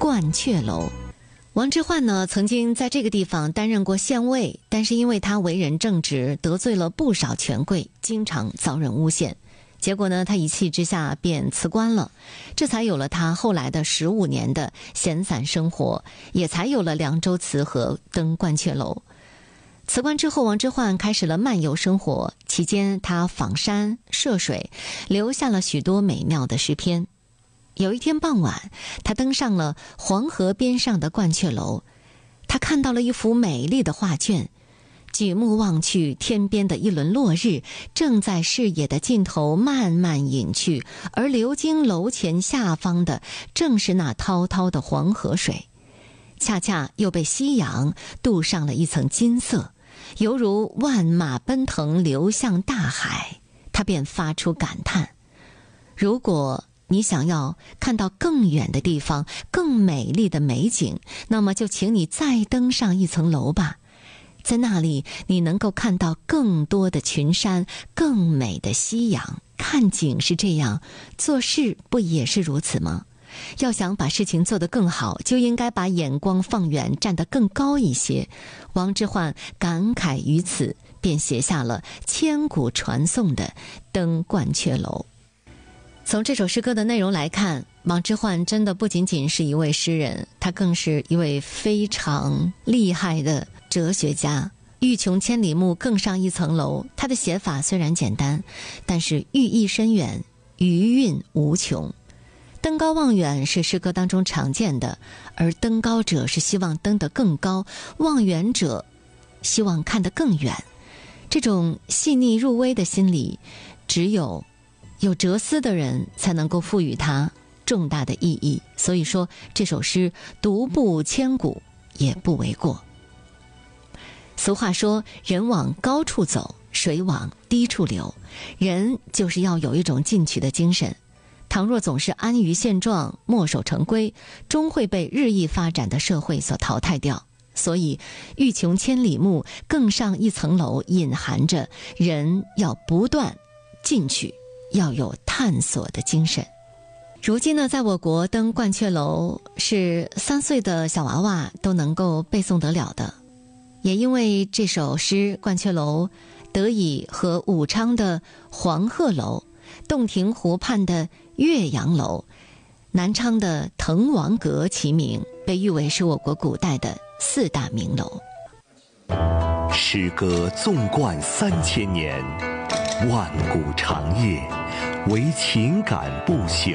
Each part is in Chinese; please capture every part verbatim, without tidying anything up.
鹳雀楼。王之涣呢，曾经在这个地方担任过县尉，但是因为他为人正直，得罪了不少权贵，经常遭人诬陷。结果呢，他一气之下便辞官了，这才有了他后来的十五年的闲散生活，也才有了凉州词和登鹳雀楼。辞官之后，王之涣开始了漫游生活，期间他访山涉水，留下了许多美妙的诗篇。有一天傍晚，他登上了黄河边上的鹳雀楼，他看到了一幅美丽的画卷，举目望去，天边的一轮落日正在视野的尽头慢慢隐去，而流经楼前下方的正是那滔滔的黄河水，恰恰又被夕阳镀上了一层金色，犹如万马奔腾流向大海。他便发出感叹，如果你想要看到更远的地方，更美丽的美景，那么就请你再登上一层楼吧。在那里，你能够看到更多的群山，更美的夕阳。看景是这样，做事不也是如此吗？要想把事情做得更好，就应该把眼光放远，站得更高一些。王之涣感慨于此，便写下了千古传颂的《登鹳雀楼》。从这首诗歌的内容来看，王之涣真的不仅仅是一位诗人，他更是一位非常厉害的哲学家。欲穷千里目，更上一层楼，他的写法虽然简单，但是寓意深远，余韵无穷。登高望远是诗歌当中常见的，而登高者是希望登得更高，望远者希望看得更远。这种细腻入微的心理，只有有哲思的人才能够赋予它重大的意义。所以说，这首诗独步千古也不为过。俗话说，人往高处走，水往低处流。人就是要有一种进取的精神，倘若总是安于现状，墨守成规，终会被日益发展的社会所淘汰掉。所以欲穷千里目，更上一层楼，隐含着人要不断进取，要有探索的精神。如今呢，在我国登鹳雀楼是三岁的小娃娃都能够背诵得了的。也因为这首诗《鹳雀楼》得以和武昌的黄鹤楼、洞庭湖畔的岳阳楼、南昌的滕王阁齐名，被誉为是我国古代的四大名楼。 诗歌纵贯三千年，万古长夜，唯情感不朽。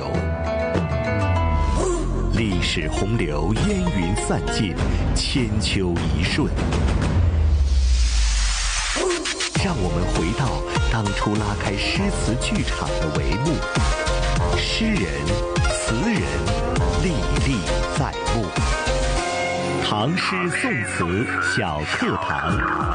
历史洪流烟云散尽，千秋一瞬。让我们回到当初拉开诗词剧场的帷幕，诗人、词人历历在目。唐诗宋词小课堂。